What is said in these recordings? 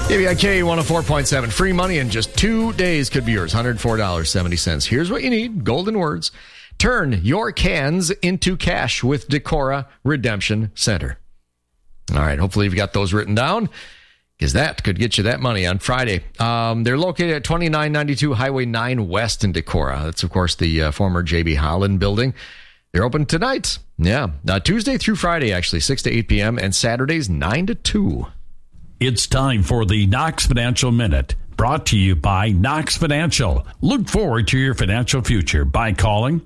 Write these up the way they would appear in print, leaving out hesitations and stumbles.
KVIK 104.7. Free money in just 2 days could be yours. $104.70. Here's what you need. Golden words. Turn your cans into cash with Decorah Redemption Center. All right. Hopefully you've got those written down, because that could get you that money on Friday. They're located at 2992 Highway 9 West in Decorah. That's, of course, the former J.B. Holland building. They're open tonight. Yeah. Tuesday through Friday, actually, 6 to 8 p.m. and Saturdays 9 to 2. It's time for the Knox Financial Minute, brought to you by Knox Financial. Look forward to your financial future by calling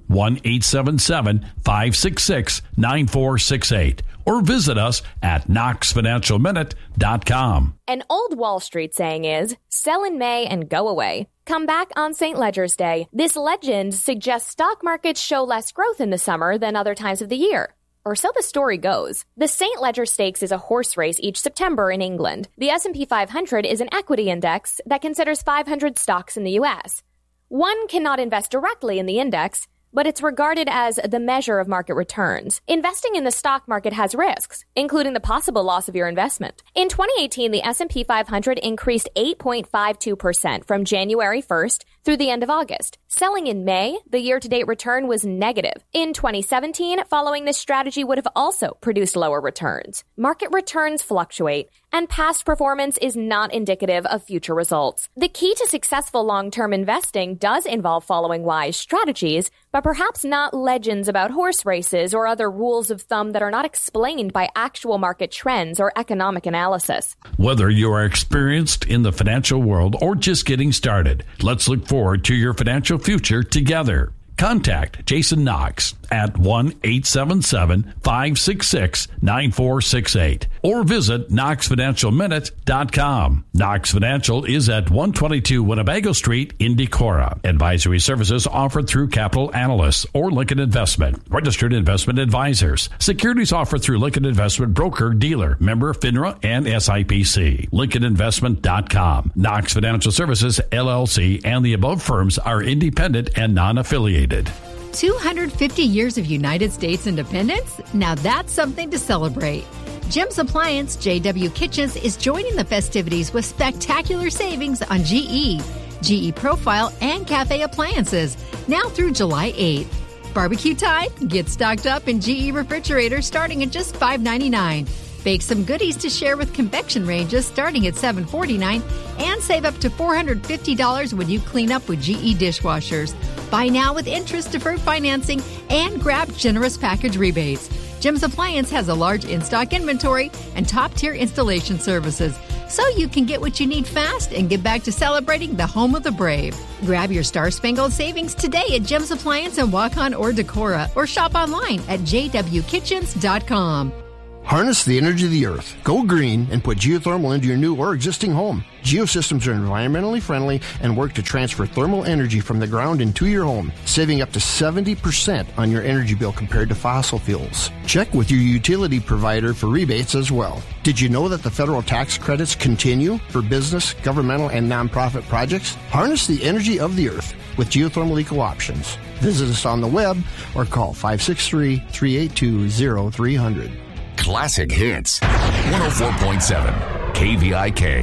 1-877-566-9468 or visit us at knoxfinancialminute.com. An old Wall Street saying is, sell in May and go away. Come back on St. Leger's Day. This legend suggests stock markets show less growth in the summer than other times of the year. Or so the story goes. The St. Leger Stakes is a horse race each September in England. The S&P 500 is an equity index that considers 500 stocks in the U.S. One cannot invest directly in the index, but it's regarded as the measure of market returns. Investing in the stock market has risks, including the possible loss of your investment. In 2018, the S&P 500 increased 8.52% from January 1st through the end of August. Selling in May, the year-to-date return was negative. In 2017, following this strategy would have also produced lower returns. Market returns fluctuate, and past performance is not indicative of future results. The key to successful long-term investing does involve following wise strategies, but perhaps not legends about horse races or other rules of thumb that are not explained by actual market trends or economic analysis. Whether you are experienced in the financial world or just getting started, let's look forward to your financial future together. Contact Jason Knox at 1-877-566-9468 or visit knoxfinancialminute.com. Knox Financial is at 122 Winnebago Street in Decorah. Advisory services offered through Capital Analysts or Lincoln Investment, registered investment advisors. Securities offered through Lincoln Investment Broker Dealer, member FINRA and SIPC. LincolnInvestment.com. Knox Financial Services, LLC, and the above firms are independent and non-affiliated. 250 years of United States independence? Now that's something to celebrate. Jim's Appliance JW Kitchens is joining the festivities with spectacular savings on GE Profile, and Cafe appliances now through July 8th. Barbecue time? Get stocked up in GE refrigerators starting at just $5.99. Bake some goodies to share with convection ranges starting at $7.49 and save up to $450 when you clean up with GE dishwashers. Buy now with interest deferred financing and grab generous package rebates. Jim's Appliance has a large in-stock inventory and top-tier installation services, so you can get what you need fast and get back to celebrating the home of the brave. Grab your Star-Spangled savings today at Jim's Appliance in Waukon or Decorah, or shop online at jwkitchens.com. Harness the energy of the earth. Go green and put geothermal into your new or existing home. Geosystems are environmentally friendly and work to transfer thermal energy from the ground into your home, saving up to 70% on your energy bill compared to fossil fuels. Check with your utility provider for rebates as well. Did you know that the federal tax credits continue for business, governmental, and nonprofit projects? Harness the energy of the earth with geothermal eco options. Visit us on the web or call 563-382-0300. Classic Hits, 104.7 KVIK.